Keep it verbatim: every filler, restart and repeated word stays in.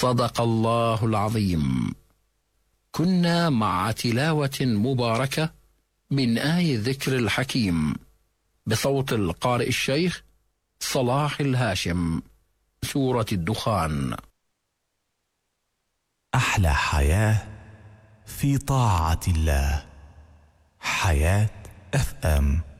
صدق الله العظيم. كنا مع تلاوة مباركة من آي ذكر الحكيم بصوت القارئ الشيخ صلاح الهاشم، سورة الدخان. أحلى حياة في طاعة الله. حياة اف ام.